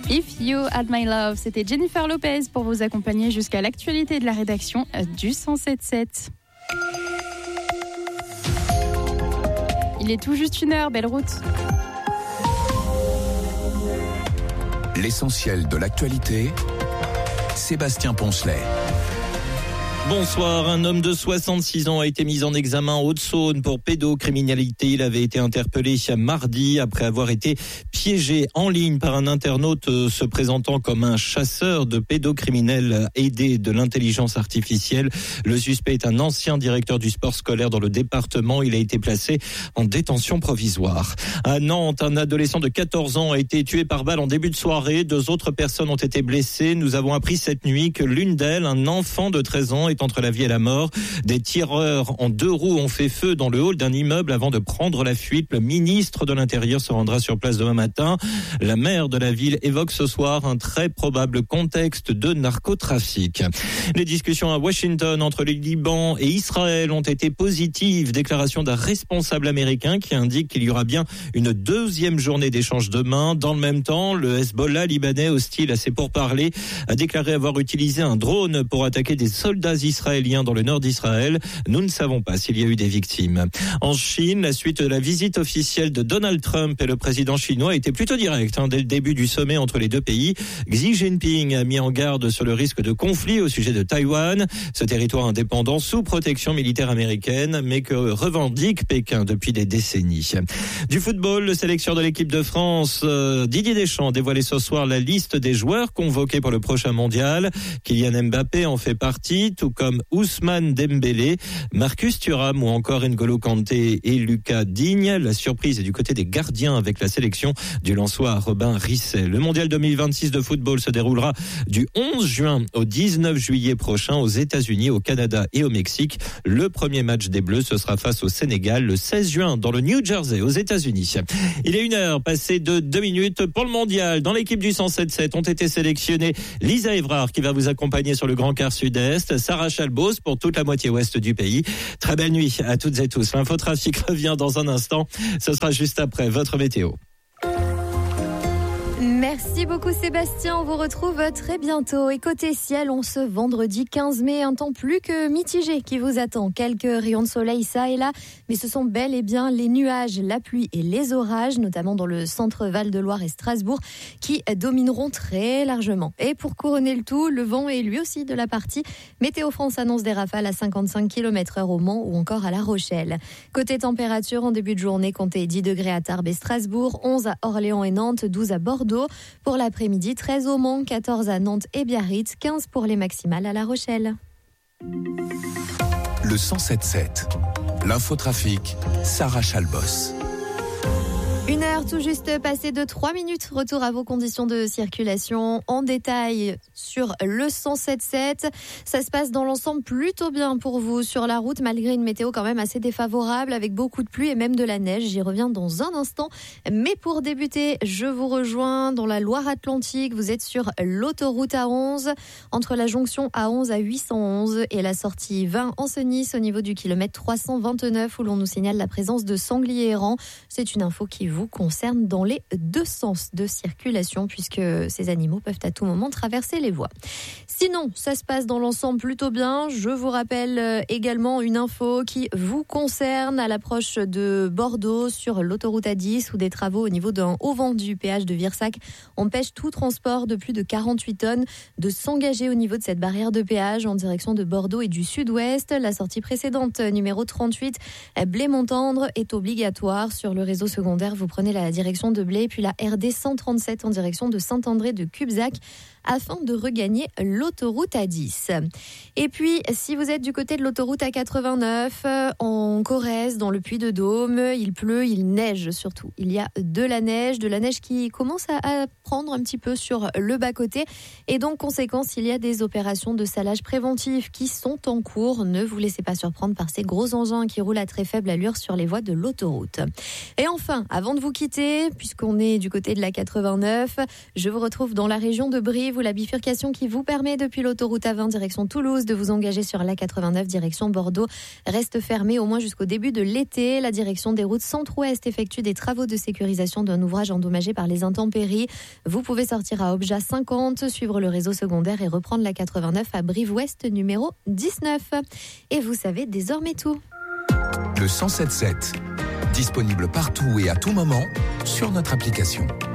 If You Had My Love, c'était Jennifer Lopez pour vous accompagner jusqu'à l'actualité de la rédaction du 107.7. Il est tout juste 1h, belle route. L'essentiel de l'actualité, Sébastien Poncelet. Bonsoir, un homme de 66 ans a été mis en examen en Haute-Saône pour pédocriminalité. Il avait été interpellé mardi après avoir été piégé en ligne par un internaute se présentant comme un chasseur de pédocriminels aidé de l'intelligence artificielle. Le suspect est un ancien directeur du sport scolaire dans le département. Il a été placé en détention provisoire. À Nantes, un adolescent de 14 ans a été tué par balle en début de soirée. 2 autres personnes ont été blessées. Nous avons appris cette nuit que l'une d'elles, un enfant de 13 ans, est entre la vie et la mort. Des tireurs en 2 roues ont fait feu dans le hall d'un immeuble avant de prendre la fuite. Le ministre de l'Intérieur se rendra sur place demain matin. La maire de la ville évoque ce soir un très probable contexte de narcotrafic. Les discussions à Washington entre le Liban et Israël ont été positives. Déclaration d'un responsable américain qui indique qu'il y aura bien une 2e journée d'échange demain. Dans le même temps, le Hezbollah libanais, hostile à ces pourparlers, a déclaré avoir utilisé un drone pour attaquer des soldats israéliens dans le nord d'Israël. Nous ne savons pas s'il y a eu des victimes. En Chine, la suite de la visite officielle de Donald Trump et le président chinois a été plutôt directe. Dès le début du sommet entre les 2 pays, Xi Jinping a mis en garde sur le risque de conflit au sujet de Taïwan, ce territoire indépendant sous protection militaire américaine, mais que revendique Pékin depuis des décennies. Du football, le sélectionneur de l'équipe de France, Didier Deschamps, a dévoilé ce soir la liste des joueurs convoqués pour le prochain mondial. Kylian Mbappé en fait partie, tout comme Ousmane Dembélé, Marcus Thuram ou encore N'Golo Kanté et Lucas Digne. La surprise est du côté des gardiens avec la sélection du Lensois Robin Risset. Le mondial 2026 de football se déroulera du 11 juin au 19 juillet prochain aux États-Unis, au Canada et au Mexique. Le premier match des Bleus, ce sera face au Sénégal le 16 juin dans le New Jersey aux États-Unis. Il est 1h passé de 2 minutes pour le mondial. Dans l'équipe du 107.7 ont été sélectionnés Lisa Évrard qui va vous accompagner sur le Grand Quart Sud-Est, Sarah Chalbos pour toute la moitié ouest du pays. Très belle nuit à toutes et tous. L'infotrafic revient dans un instant. Ce sera juste après votre météo. Merci beaucoup Sébastien, on vous retrouve très bientôt. Et côté ciel, on se vendredi 15 mai, un temps plus que mitigé qui vous attend. Quelques rayons de soleil ça et là, mais ce sont bel et bien les nuages, la pluie et les orages, notamment dans le centre Val-de-Loire et Strasbourg, qui domineront très largement. Et pour couronner le tout, le vent est lui aussi de la partie. Météo France annonce des rafales à 55 km/h au Mans ou encore à La Rochelle. Côté température, en début de journée, comptez 10 degrés à Tarbes et Strasbourg, 11 à Orléans et Nantes, 12 à Bordeaux. Pour l'après-midi, 13 au Mans, 14 à Nantes et Biarritz, 15 pour les maximales à La Rochelle. Le 107.7, l'infotrafic, Sarah Chalbos. 1h tout juste passée de 3 minutes. Retour à vos conditions de circulation en détail sur le 107.7. Ça se passe dans l'ensemble plutôt bien pour vous sur la route, malgré une météo quand même assez défavorable avec beaucoup de pluie et même de la neige. J'y reviens dans un instant. Mais pour débuter, je vous rejoins dans la Loire-Atlantique. Vous êtes sur l'autoroute A11 entre la jonction A11 à 811 et la sortie 20 en Nice au niveau du kilomètre 329 où l'on nous signale la présence de sangliers errants. C'est une info qui vous concerne dans les 2 sens de circulation puisque ces animaux peuvent à tout moment traverser les voies. Sinon, ça se passe dans l'ensemble plutôt bien. Je vous rappelle également une info qui vous concerne à l'approche de Bordeaux sur l'autoroute A10 où des travaux au niveau d'un haut-vent du péage de Virsac empêchent tout transport de plus de 48 tonnes de s'engager au niveau de cette barrière de péage en direction de Bordeaux et du sud-ouest. La sortie précédente, numéro 38, Blé-Montendre, est obligatoire. Sur le réseau secondaire, vous prenez la direction de Blé, puis la RD 137 en direction de Saint-André de Cubzac afin de regagner l'autoroute A10. Et puis, si vous êtes du côté de l'autoroute A89, en Corrèze, dans le Puy-de-Dôme, il pleut, il neige surtout. Il y a de la neige qui commence à prendre un petit peu sur le bas-côté. Et donc, conséquence, il y a des opérations de salage préventif qui sont en cours. Ne vous laissez pas surprendre par ces gros engins qui roulent à très faible allure sur les voies de l'autoroute. Et enfin, avant de vous quitter, l'actualité, puisqu'on est du côté de la 89. Je vous retrouve dans la région de Brive, où la bifurcation qui vous permet depuis l'autoroute A20 direction Toulouse de vous engager sur la 89 direction Bordeaux reste fermée au moins jusqu'au début de l'été. La direction des routes centre-ouest effectue des travaux de sécurisation d'un ouvrage endommagé par les intempéries. Vous pouvez sortir à Obja 50, suivre le réseau secondaire et reprendre la 89 à Brive-Ouest numéro 19. Et vous savez désormais tout. Le 107.7, disponible partout et à tout moment sur notre application.